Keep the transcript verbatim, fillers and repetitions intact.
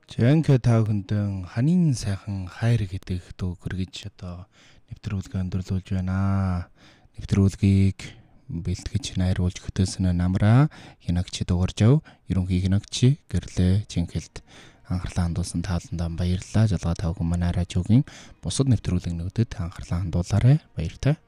Жанка таахындан ханин сайхан хайр гэдэг дуу гэргэж одоо нэвтрүүлгээ өндөрлүүлж байна. Нэвтрүүлгийг бэлтгэж найруулж хөтөөсөн намраа хинагч дуурж ав. Ерөнхий хинагч гэрлээ Жинхэлд анхаарлаа хандуулсан тааландаа баярлалаа. Жалгаа тавхан манай радиогийн бусад нэвтрүүлгэнүүдэд анхаарлаа хандуулаарай. Баяртай.